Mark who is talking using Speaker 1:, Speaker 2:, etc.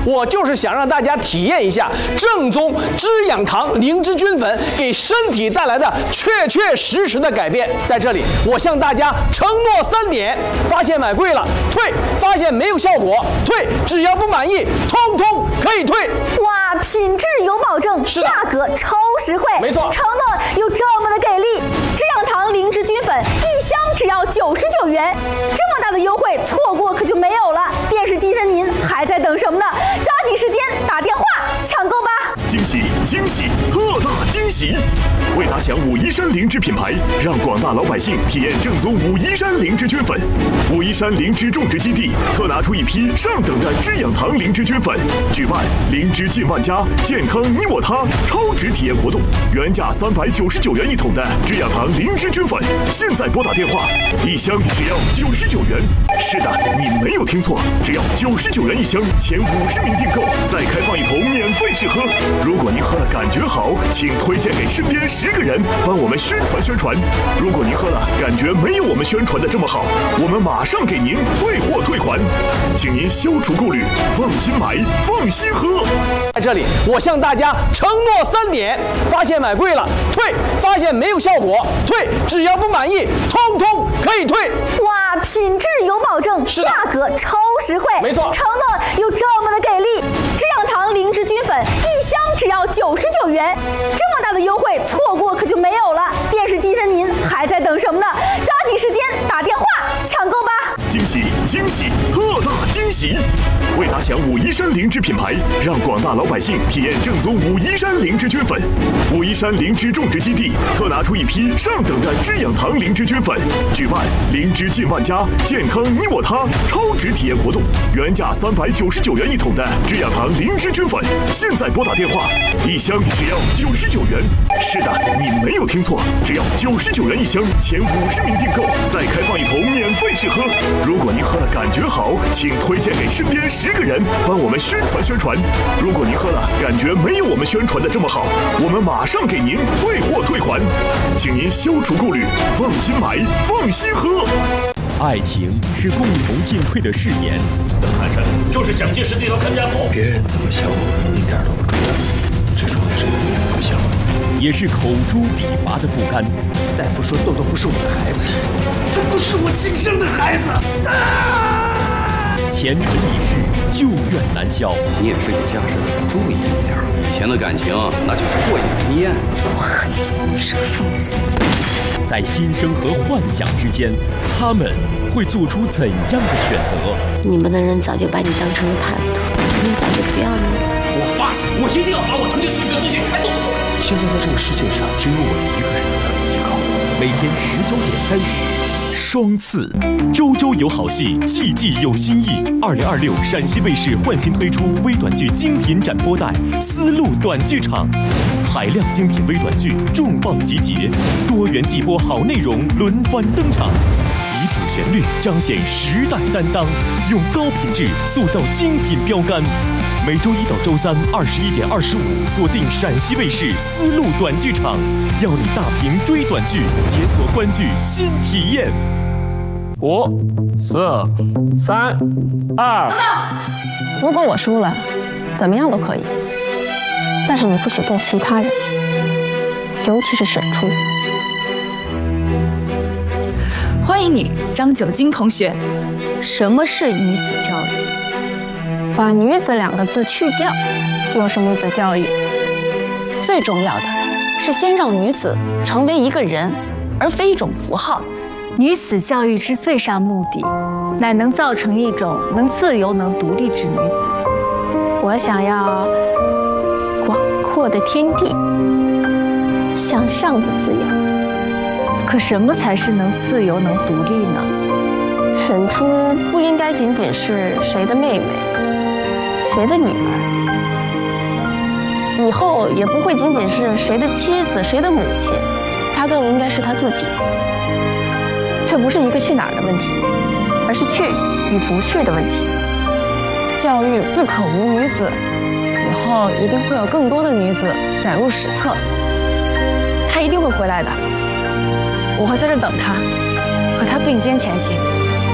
Speaker 1: 我就是想让大家体验一下正宗滋养堂灵芝菌粉给身体带来的确确实实的改变。在这里，我向大家承诺3点：发现买贵了退，发现没有效果退，只要不满意，通通可以退。
Speaker 2: 哇，品质有保证，价格超实惠，
Speaker 1: 没错，
Speaker 2: 承诺有这么的给力。滋养堂灵芝菌粉1箱只要99元，这么大的优惠，错过可就没有了。电视机前您还在等什么呢？抓紧时间打电话抢购吧！
Speaker 3: 惊喜惊喜，特大惊喜！为打响武夷山灵芝品牌，让广大老百姓体验正宗武夷山灵芝菌粉。武夷山灵芝种植基地特拿出一批上等的滋养堂灵芝菌粉，举办灵芝进万家，健康你我他超值体验活动，原价399元一桶的滋养堂灵芝菌粉，现在拨打电话，1箱只要99元。是的，你没有听错，只要99元1箱，前50名订购再开放1桶免费试喝。如果您喝了感觉好，请推荐给身边10个人，帮我们宣传宣传。如果您喝了感觉没有我们宣传的这么好，我们马上给您退货退款，请您消除顾虑，放心买，放心喝。
Speaker 1: 在这里，我向大家承诺3点：发现买贵了退，发现没有效果退，只要不满意，通通可以退。
Speaker 2: 哇，品质有保证，价格超实惠，
Speaker 1: 没错，
Speaker 2: 承诺有这么的给力。滋养堂灵芝菌粉1箱只要99元，这么大的优惠，错过可就没有了。电视机前您还在等什么呢？抓紧时间打电话抢购吧！
Speaker 3: 惊喜惊喜，特大惊喜！为打响武夷山灵芝品牌，让广大老百姓体验正宗武夷山灵芝菌粉。武夷山灵芝种植基地特拿出一批上等的滋养堂灵芝菌粉，举办灵芝进万家，健康你我他超值体验活动，原价399元一桶的滋养堂灵芝菌粉，现在拨打电话，1箱只要99元。是的，你没有听错，只要99元1箱，前50名订购再开放1桶免费试喝。如果您喝了感觉好，请推荐给身边10个人，帮我们宣传宣传。如果您喝了感觉没有我们宣传的这么好，我们马上给您退货退款，请您消除顾虑，放心买，放心喝。
Speaker 4: 爱情是共同进退的誓言。
Speaker 5: 看上就是蒋介石那条看家狗，
Speaker 6: 别人怎么想我一点都不重要，最重要的是你怎么想我。
Speaker 4: 也是口诛笔伐的不甘。
Speaker 6: 大夫说豆豆不是我的孩子，这不是我亲生的孩子。
Speaker 4: 前尘已逝，旧怨难消。
Speaker 7: 你也是有家室的，注意一点。以前的感情那就是过眼云烟。
Speaker 2: 我恨你是个疯子。
Speaker 4: 在新生和幻想之间，他们会做出怎样的选择？
Speaker 8: 你们的人早就把你当成了叛徒，你早就不要你了。
Speaker 5: 我发誓，我一定要把我曾经失去的东西全都夺回。
Speaker 6: 现在在这个世界上，只有我一个人可以依靠。
Speaker 4: 每天19:30，双刺。周周有好戏，季季有新意。2026陕西卫视焕新推出微短剧精品展播带《丝路短剧场》，海量精品微短剧重磅集结，多元季播好内容轮番登场，以主旋律彰显时代担当，用高品质塑造精品标杆。每周1到周321:25，锁定陕西卫视丝路短剧场，要你大屏追短剧，解锁观剧新体验。
Speaker 1: 5、4、3、2。
Speaker 9: 如果我输了，怎么样都可以，但是你不许动其他人，尤其是沈初。
Speaker 10: 欢迎你，张九金同学。
Speaker 9: 什么是女子教育？把女子2个字去掉，就是女子教育。最重要的是先让女子成为一个人，而非一种符号。
Speaker 11: 女子教育之最上目的，乃能造成一种能自由、能独立之女子。
Speaker 9: 我想要广阔的天地，向上的滋养。
Speaker 11: 可什么才是能自由、能独立呢？
Speaker 9: 沈初不应该仅仅是谁的妹妹，谁的女儿，以后也不会仅仅是谁的妻子、谁的母亲，她更应该是她自己。这不是一个去哪儿的问题，而是去与不去的问题。教育不可无女子，以后一定会有更多的女子载入史册。她一定会回来的，我会在这等她，和她并肩前行。